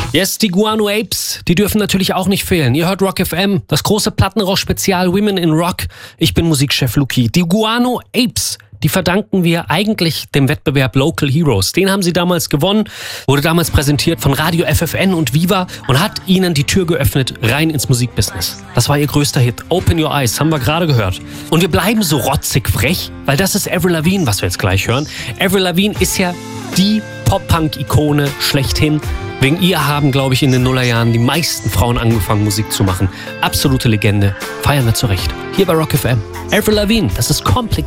Yes, die Guano Apes, die dürfen natürlich auch nicht fehlen. Ihr hört Rock FM, das große Plattenrausch-Spezial Women in Rock. Ich bin Musikchef Luki. Die Guano Apes, die verdanken wir eigentlich dem Wettbewerb Local Heroes. Den haben sie damals gewonnen, wurde damals präsentiert von Radio FFN und Viva und hat ihnen die Tür geöffnet rein ins Musikbusiness. Das war ihr größter Hit. Open Your Eyes, haben wir gerade gehört. Und wir bleiben so rotzig frech, weil das ist Avril Lavigne, was wir jetzt gleich hören. Avril Lavigne ist ja die Pop-Punk-Ikone schlechthin. Wegen ihr haben, glaube ich, in den Nullerjahren die meisten Frauen angefangen, Musik zu machen. Absolute Legende. Feiern wir zurecht. Hier bei Rock FM. Avril Lavigne, das ist Complicated.